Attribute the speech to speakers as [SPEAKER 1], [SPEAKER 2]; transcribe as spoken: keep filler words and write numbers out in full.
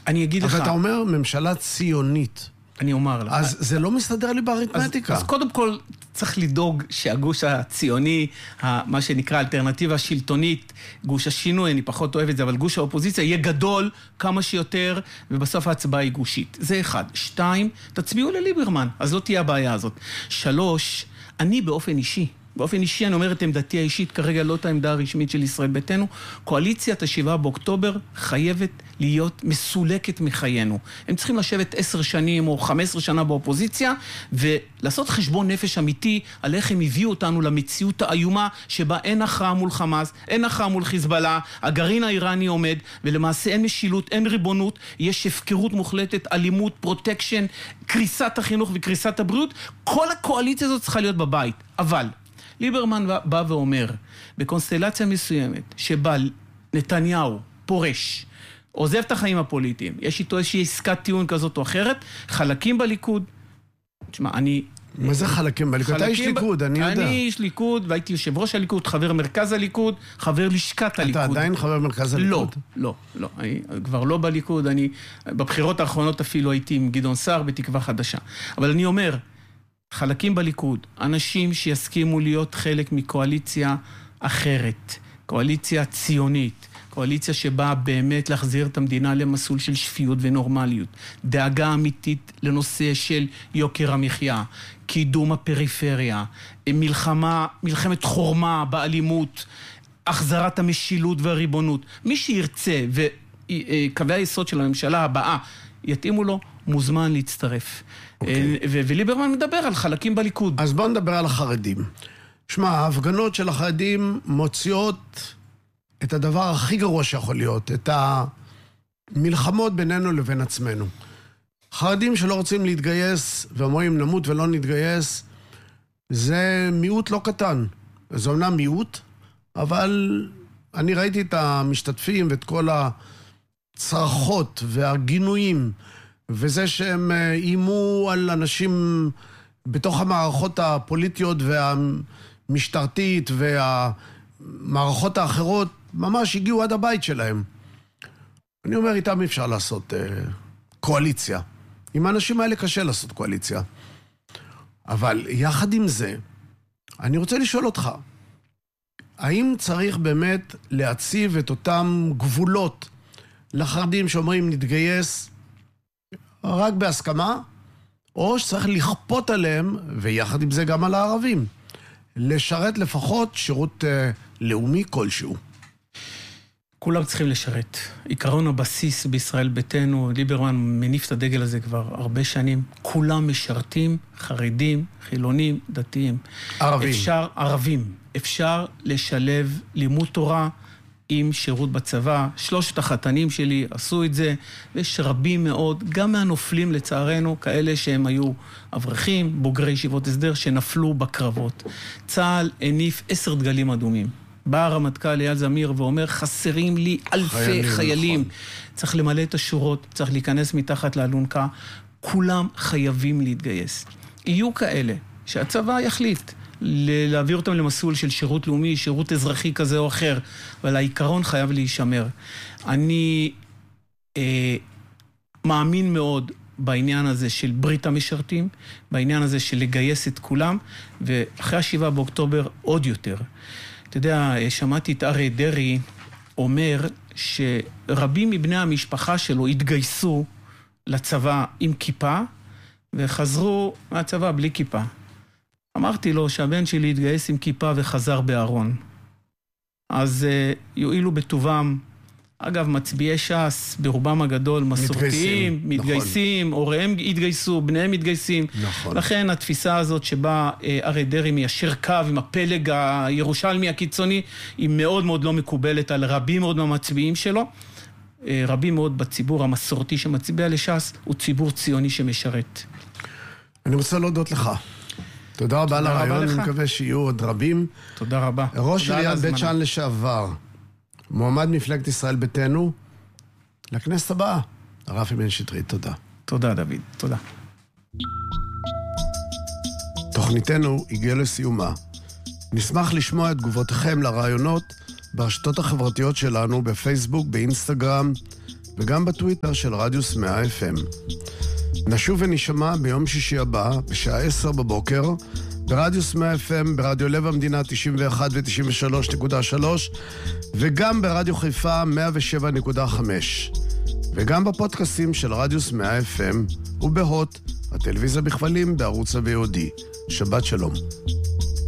[SPEAKER 1] אני אגיד לך...
[SPEAKER 2] אבל אתה אומר ממשלה ציונית.
[SPEAKER 1] אני אומר לך.
[SPEAKER 2] אז זה לא מסתדר לי באריתמטיקה.
[SPEAKER 1] אז, אז קודם כל צריך לדאוג שהגוש הציוני, מה שנקרא אלטרנטיבה השלטונית, גוש השינוי, אני פחות אוהב את זה, אבל גוש האופוזיציה יהיה גדול כמה שיותר, ובסוף ההצבעה היא גושית. זה אחד. שתיים, תצביעו לליברמן, אז לא תהיה הבעיה הזאת. שלוש, אני באופן אישי, באופן אישי אני אומר את עמדתי האישית, כרגע לא את העמדה הרשמית של ישראל ביתנו, קואליציית השבעה באוקטובר חייבת להיות מסולקת מחיינו. הם צריכים לשבת עשר שנים או חמש עשרה שנה באופוזיציה, ולעשות חשבון נפש אמיתי על איך הם הביאו אותנו למציאות האיומה, שבה אין הכרעה מול חמאס, אין הכרעה מול חיזבאללה, הגרעין האיראני עומד, ולמעשה אין משילות, אין ריבונות, יש הפקרות מוחלטת, אלימות, פרוטקשן, קריסת החינוך וקריסת הבריאות. כל הקואליציה הזאת צריכה להיות בבית. אבל ליברמן בא ואומר, בקונסטלציה מסוימת, שבה נתניהו פורש, עוזב את החיים הפוליטיים, יש איתו איזושהי עסקת טיעון כזאת או אחרת, חלקים בליכוד, תשמע, אני...
[SPEAKER 2] מה זה חלקים בליכוד? אתה איש ליכוד, אני יודע.
[SPEAKER 1] אני איש ליכוד, והייתי יושב ראש הליכוד, חבר מרכז הליכוד, חבר לשכת הליכוד.
[SPEAKER 2] אתה עדיין חבר מרכז הליכוד?
[SPEAKER 1] לא, לא, לא. אני כבר לא בליכוד, אני... בבחירות האחרונות אפילו הייתי עם גדעון סער בתקווה חדשה. אבל אני אומר, חלקים בליכוד, אנשים שיסכימו להיות חלק מקואליציה אחרת, קואליציה ציונית, קואליציה שבאה באמת להחזיר את המדינה למסלול של שפיות ונורמליות, דאגה אמיתית לנושא של יוקר המחיה, קידום הפריפריה, מלחמה, מלחמת חורמה באלימות, החזרת המשילות והריבונות. מי שירצה וקווי היסוד של הממשלה הבאה יתאימו לו, מוזמן להצטרף. Okay. וליברמן מדבר על חלקים בליכוד.
[SPEAKER 2] אז בואו נדבר על החרדים. שמע, ההפגנות של החרדים מוציאות את הדבר הכי גרוע שיכול להיות, את המלחמות בינינו לבין עצמנו. חרדים שלא רוצים להתגייס, ואומרים נמות ולא נתגייס, זה מיעוט לא קטן. זה אומנם מיעוט, אבל אני ראיתי את המשתתפים ואת כל הצרחות והגינויים, וזה שהם אימו על אנשים בתוך המערכות הפוליטיות והמשטרתית והמערכות האחרות, ממש הגיעו עד הבית שלהם. אני אומר, איתם אפשר לעשות אה, קואליציה. עם האנשים האלה קשה לעשות קואליציה. אבל יחד עם זה, אני רוצה לשאול אותך, האם צריך באמת להציב את אותם גבולות לחרדים שאומרים נתגייס רק בהסכמה, או שצריך לכפות עליהם, ויחד עם זה גם על הערבים, לשרת לפחות שירות אה, לאומי כלשהו?
[SPEAKER 1] כולם צריכים לשרת. עיקרון הבסיס בישראל ביתנו, ליברמן מניף את הדגל הזה כבר הרבה שנים. כולם משרתים, חרדים, חילונים, דתיים.
[SPEAKER 2] ערבים.
[SPEAKER 1] אפשר, ערבים. אפשר לשלב לימוד תורה עם שירות בצבא. שלושת החתנים שלי עשו את זה, ויש רבים מאוד, גם מהנופלים לצערנו, כאלה שהם היו אברכים, בוגרי ישיבות הסדר, שנפלו בקרבות. צה"ל הניף עשר דגלים אדומים. בא הרמטכ"ל אייל זמיר ואומר, חסרים לי אלפי חיילים. חיילים. נכון. צריך למלא את השורות, צריך להיכנס מתחת לאלונקה. כולם חייבים להתגייס. יהיו כאלה שהצבא יחליט להעביר אותם למסלול של שירות לאומי, שירות אזרחי כזה או אחר, אבל העיקרון חייב להישמר. אני אה, מאמין מאוד בעניין הזה של ברית המשרתים, בעניין הזה של לגייס את כולם, ואחרי השבעה באוקטובר עוד יותר. אתה יודע, שמעתי את אריה דרעי אומר שרבים מבני המשפחה שלו התגייסו לצבא עם כיפה, וחזרו מהצבא בלי כיפה. אמרתי לו שהבן שלי התגייס עם כיפה וחזר בארון. אז uh, יועילו בטובם, אגב, מצביעי ש"ס, ברובם הגדול, מסורתיים, מתגייסים, מתגייסים נכון. הוריהם התגייסו, בניהם מתגייסים. נכון. לכן התפיסה הזאת שבה uh, אריה דרעי מיישר קו עם הפלג הירושלמי הקיצוני, היא מאוד מאוד לא מקובלת על רבים מאוד מהמצביעים שלו. Uh, רבים מאוד בציבור המסורתי שמצביע לש"ס, הוא ציבור ציוני שמשרת.
[SPEAKER 2] אני רוצה להודות לך. תודה רבה על הרעיון, אני מקווה שיהיו עוד רבים.
[SPEAKER 1] תודה רבה.
[SPEAKER 2] ראש עיריית בית שאן לשעבר, מועמד מפלגת ישראל ביתנו, לכנסת הבאה, רפי בן שטרית, תודה.
[SPEAKER 1] תודה דוד, תודה.
[SPEAKER 2] תוכניתנו הגיעה לסיומה. נשמח לשמוע את תגובותיכם לרעיונות ברשתות החברתיות שלנו, בפייסבוק, באינסטגרם, וגם בטוויטר של רדיוס מאה אף אם. נשוב ונשמע ביום שישי הבא, בשעה עשר בבוקר, ברדיוס מאה אף אם, ברדיו לב המדינה תשעים ואחת ו-תשעים ושלוש נקודה שלוש, וגם ברדיו חיפה מאה ושבע נקודה חמש. וגם בפודקאסטים של רדיוס מאה אף אם, ובהוט, הטלוויזיה בכבלים בערוץ הווי או די. שבת שלום.